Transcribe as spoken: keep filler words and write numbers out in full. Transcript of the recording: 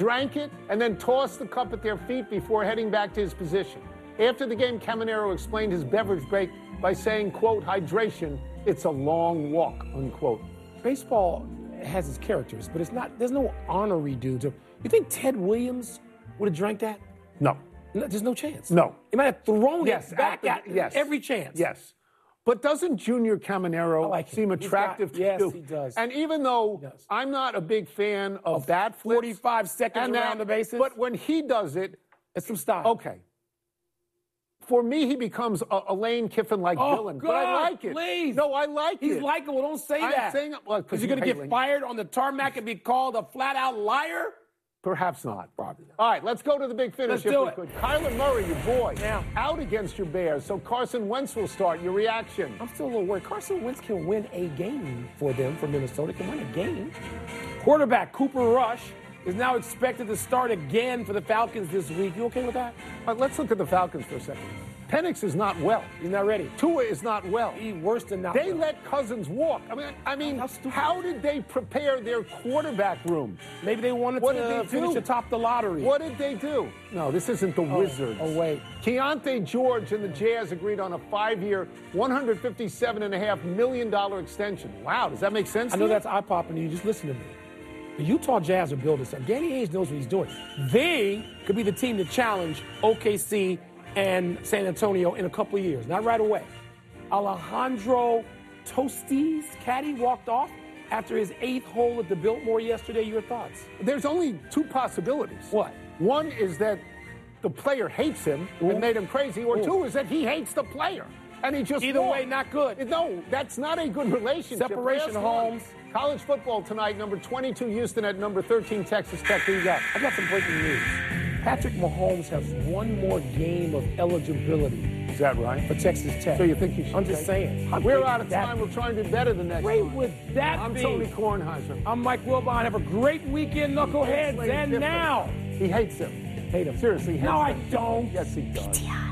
drank it, and then tossed the cup at their feet before heading back to his position. After the game, Caminero explained his beverage break by saying, quote, hydration, it's a long walk, unquote. Baseball has its characters, but it's not, there's no honorary dude. To, you think Ted Williams would have drank that? No. no. There's no chance. No. He might have thrown yes, it back at yes. every chance. Yes. But doesn't Junior Caminero like seem attractive got, to yes, you? Yes, he does. And even though I'm not a big fan of, of that flips, forty-five seconds and around that, the bases. But when he does it, it's some style. Okay. For me, he becomes a, a Lane Kiffin-like oh, villain. God, but I like it. Please. No, I like He's it. He's likable. Don't say I'm that. Saying, well, Because you're going to get Lane. fired on the tarmac and be called a flat-out liar? Perhaps not. Probably not. All right, let's go to the big finish. Let's do if we it. Could. Kyler Murray, your boy, yeah. out against your Bears. So Carson Wentz will start. Your reaction? I'm still a little worried. Carson Wentz can win a game for them, for Minnesota. Can win a game. Quarterback Cooper Rush is now expected to start again for the Falcons this week. You okay with that? All right, let's look at the Falcons for a second. Penix is not well. He's not ready. Tua is not well. He's worse than not They well. let Cousins walk. I mean, I mean, how, how did they prepare their quarterback room? Maybe they wanted what to did they finish do? atop the lottery. What did they do? No, this isn't the oh, Wizards. Oh, wait. Keontae George and the Jazz agreed on a five-year, one hundred fifty-seven point five million dollars extension. Wow, does that make sense I to know you? that's eye-popping to you. Just listen to me. The Utah Jazz are building something. Danny Ainge knows what he's doing. They could be the team to challenge O K C and San Antonio in a couple of years, not right away. Alejandro Tosti's caddy walked off after his eighth hole at the Biltmore yesterday. Your thoughts? There's only two possibilities. What? One is that the player hates him Ooh. and made him crazy, or Ooh. two is that he hates the player. And he just Either walked. way, not good. No, that's not a good relationship. Separation, Holmes. College football tonight, number twenty-two Houston at number thirteen Texas Tech. Who you got? I've got some breaking news. Patrick Mahomes has one more game of eligibility. Is that right? For Texas Tech. So you think he should? I'm just saying. How We're out of time. We'll try and do better the next great time. would that I'm be? Tony Kornheiser. I'm Mike Wilbon. Have a great weekend, knuckleheads. And different. now. He hates him. Hate him. Seriously. He hates no, him. I don't. Yes, he does. P T I